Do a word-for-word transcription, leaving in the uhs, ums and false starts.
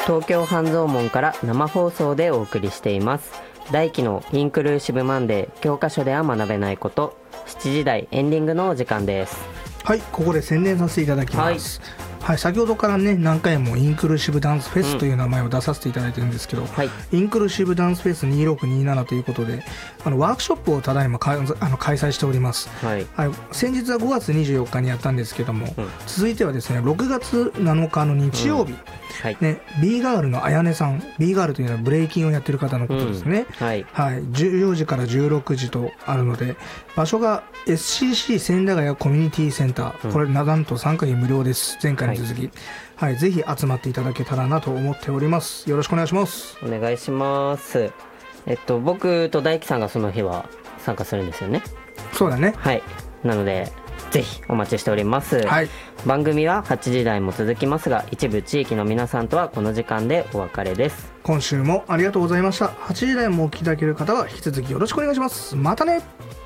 東京半蔵門から生放送でお送りしています。大輝のインクルーシブマンデー、教科書では学べないこと。しちじ台エンディングのお時間です。 はい、ここで宣伝させていただきます。はいはい、先ほどからね何回もインクルーシブダンスフェスという名前を出させていただいてるんですけど、うんはい、インクルーシブダンスフェスにせんろくじゅうななということであのワークショップをただいまかあの開催しております。はいはい、先日はごがつにじゅうよっかにやったんですけども、うん、続いてはですねろくがつなのかの日曜日、うんはいね、B ガールのあやねさん B ガールというのはブレイキンをやってる方のことですね、うんはいはい、じゅうよじからじゅうろくじとあるので場所が エスシーシー 千駄ヶ谷コミュニティセンター、うん、これなんと参加費無料です。前回に続き、はいはい、ぜひ集まっていただけたらなと思っております。よろしくお願いします。 お願いします。えっと僕と大輝さんがその日は参加するんですよね。 そうだね。 はい、なのでぜひお待ちしております、はい、番組ははちじ台も続きますが一部地域の皆さんとはこの時間でお別れです。 今週もありがとうございました。はちじ台もお聞きいただける方は引き続きよろしくお願いします。またね。